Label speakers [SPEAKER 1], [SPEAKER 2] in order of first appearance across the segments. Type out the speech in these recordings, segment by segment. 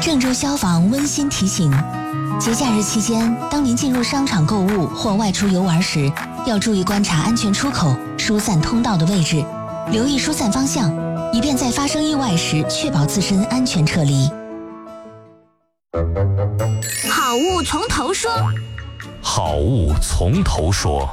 [SPEAKER 1] 郑州消防温馨提醒：节假日期间，当您进入商场购物或外出游玩时，要注意观察安全出口、疏散通道的位置，留意疏散方向，以便在发生意外时确保自身安全撤离。
[SPEAKER 2] 好物从头说。
[SPEAKER 3] 好物从头说。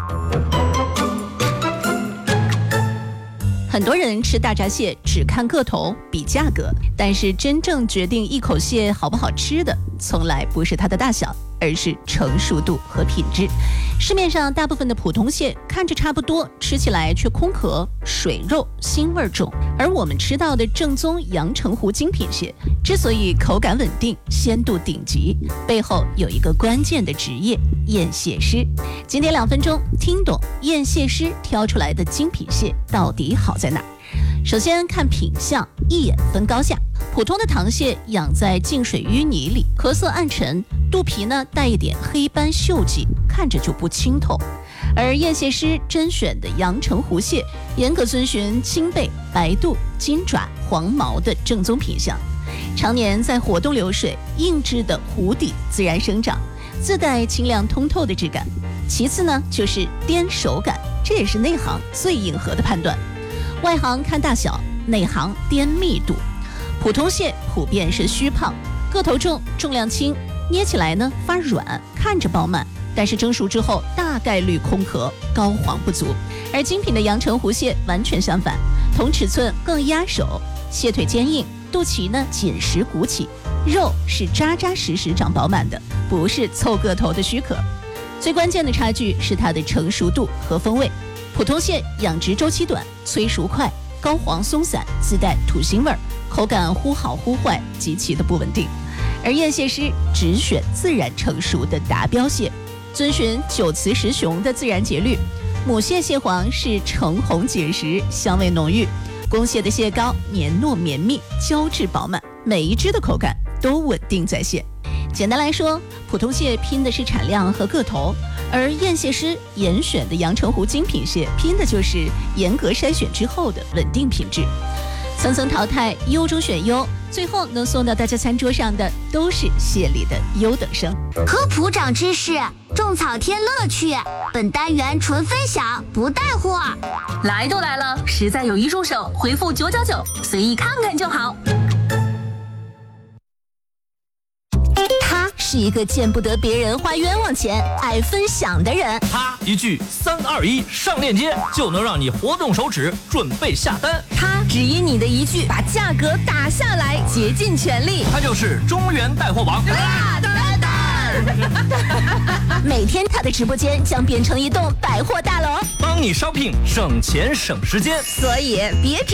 [SPEAKER 4] 很多人吃大闸蟹只看个头比价格，但是真正决定一口蟹好不好吃的，从来不是它的大小，而是成熟度和品质。市面上大部分的普通蟹看着差不多，吃起来却空壳、水肉、腥味重。而我们吃到的正宗阳澄湖精品蟹，之所以口感稳定、鲜度顶级，背后有一个关键的职业——验蟹师。今天2分钟听懂验蟹师挑出来的精品蟹到底好在哪儿。首先看品相，一眼分高下。普通的螃蟹养在净水淤泥里，壳色暗沉，肚皮呢带一点黑斑锈迹，看着就不清透。而验蟹师甄选的阳澄湖蟹，严格遵循青背、白肚、金爪、黄毛的正宗品相，常年在活动流水、硬质的湖底自然生长，自带清亮通透的质感。其次呢，就是掂手感，这也是内行最硬核的判断。外行看大小，内行掂密度。普通蟹普遍是虚胖，个头重，重量轻，捏起来呢发软，看着饱满，但是蒸熟之后大概率空壳，膏黄不足。而精品的阳澄湖蟹完全相反，同尺寸更压手，蟹腿坚硬，肚脐呢紧实鼓起，肉是扎扎实实长饱满的，不是凑个头的虚壳。最关键的差距是它的成熟度和风味。普通蟹养殖周期短，催熟快，膏黄松散，自带土腥味儿，口感忽好忽坏，极其的不稳定。而验蟹师只选自然成熟的达标蟹，遵循9雌10雄的自然节律。母蟹蟹黄是橙红紧实，香味浓郁；公蟹的蟹膏黏糯绵密，胶质饱满，每一只的口感都稳定在线。简单来说，普通蟹拼的是产量和个头，而验蟹师严选的阳澄湖精品蟹拼的就是严格筛选之后的稳定品质。层层淘汰，优中选优，最后能送到大家餐桌上的都是蟹里的优等生。
[SPEAKER 2] 科普长知识，种草添乐趣。本单元纯分享，不带货。
[SPEAKER 5] 来都来了，实在有一入手，回复999，随意看看就好。
[SPEAKER 4] 是一个见不得别人花冤枉钱、爱分享的人。
[SPEAKER 3] 他一句3、2、1上链接，就能让你活动手指准备下单。
[SPEAKER 5] 他只因你的一句把价格打下来，竭尽全力。
[SPEAKER 3] 他就是中原带货王
[SPEAKER 5] 大丹丹。
[SPEAKER 4] 每天他的直播间将变成一栋百货大楼，
[SPEAKER 3] 帮你 shopping 省钱省时间。
[SPEAKER 5] 所以别只